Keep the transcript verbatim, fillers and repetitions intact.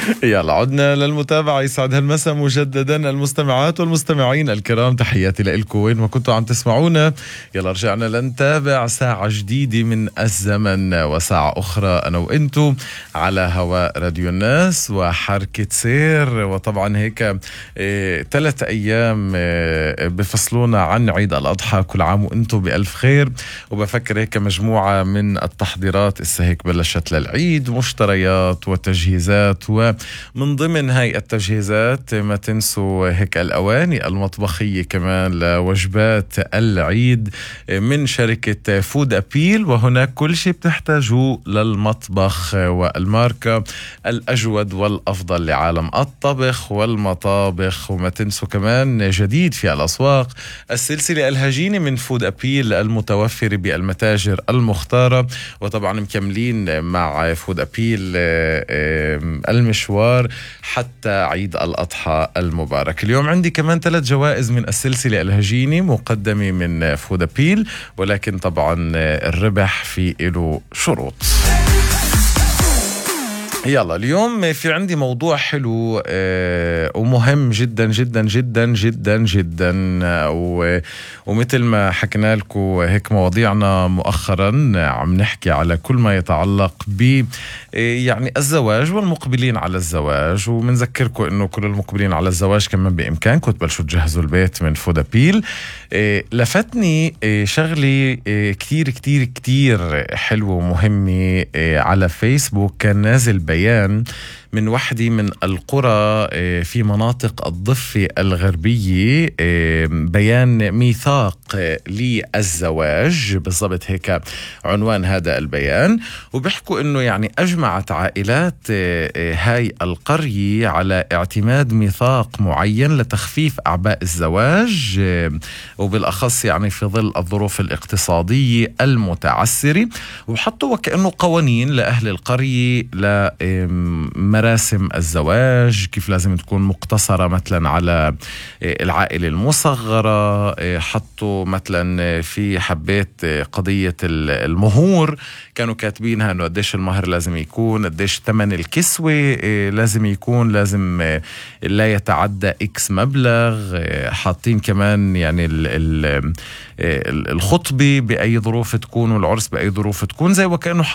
يلا عدنا للمتابعة. يسعد هالمساء مجددا المستمعات والمستمعين الكرام، تحياتي لكم وين ما كنتوا عم تسمعونا. يلا رجعنا لنتابع ساعة جديدة من الزمن وساعة أخرى أنا وإنتو على هواء راديو الناس وحركة سير. وطبعا هيك إيه ثلاث أيام إيه بفصلونا عن عيد الأضحى، كل عام وإنتو بألف خير. وبفكر هيك مجموعة من التحضيرات إسا هيك بلشت للعيد، مشتريات وتجهيزات، ومن ضمن هاي التجهيزات ما تنسوا هيك الأواني المطبخية كمان لوجبات العيد من شركة فود أبيل. وهناك كل شيء بتحتاجوه للمطبخ والماركة الأجود والأفضل لعالم الطبخ والمطابخ. وما تنسوا كمان جديد في الأسواق السلسلة الهجينة من فود أبيل المتوفرة بالمتاجر المختارة. وطبعا مكملين مع فود أبيل المشوار حتى عيد الأضحى المبارك. اليوم عندي كمان ثلاث جوائز من السلسلة الهجينة مقدمة من فود أبيل، ولكن طبعا الربح في له شروط. يلا اليوم في عندي موضوع حلو آه ومهم جدا جدا جدا جدا جدا آه ومثل ما حكينا لكم هيك مواضيعنا مؤخرا عم نحكي على كل ما يتعلق ب آه يعني الزواج والمقبلين على الزواج. ومنذكركم انه كل المقبلين على الزواج كمان بامكانكم تبلشوا تجهزوا البيت من فود أبيل. آه لفتني آه شغلي آه كتير كتير كتير حلوة ومهمة آه على فيسبوك. كان نازل بيان من وحدة من القرى في مناطق الضفة الغربية، بيان ميثاق للزواج بالضبط، هيك عنوان هذا البيان. وبيحكوا انه يعني اجمعت عائلات هاي القرية على اعتماد ميثاق معين لتخفيف اعباء الزواج، وبالاخص يعني في ظل الظروف الاقتصادية المتعسرة. وحطوا وكأنه قوانين لأهل القرية ل مراسم الزواج، كيف لازم تكون مقتصرة مثلا على العائلة المصغرة. حطوا مثلا في حبيت قضية المهور، كانوا كاتبينها انه قديش المهر لازم يكون، قديش ثمن الكسوة لازم يكون، لازم لا يتعدى اكس مبلغ. حاطين كمان يعني الخطبة بأي ظروف تكون والعرس بأي ظروف تكون، زي وكأنه